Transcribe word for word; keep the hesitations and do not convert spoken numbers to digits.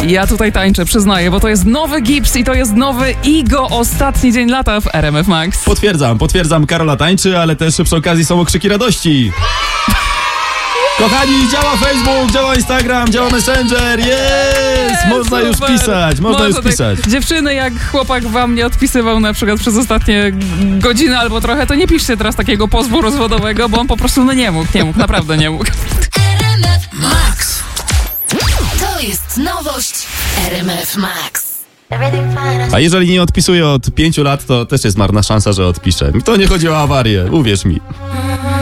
Ja tutaj tańczę, przyznaję, bo to jest nowy Gips i to jest nowy Igo. Ostatni dzień lata w R M F Max. Potwierdzam, potwierdzam, Karola tańczy, ale też przy okazji są okrzyki radości. Kochani, działa Facebook, działa Instagram, działa Messenger, jest! Można już pisać, można już pisać. Tak. Dziewczyny, jak chłopak wam nie odpisywał na przykład przez ostatnie godziny albo trochę, to nie piszcie teraz takiego pozwu rozwodowego, bo on po prostu no nie mógł, nie mógł, naprawdę nie mógł. R M F Max. To jest nowość R M F Max. A jeżeli nie odpisuje od pięciu lat, to też jest marna szansa, że odpisze. Mi to nie chodzi o awarię, uwierz mi.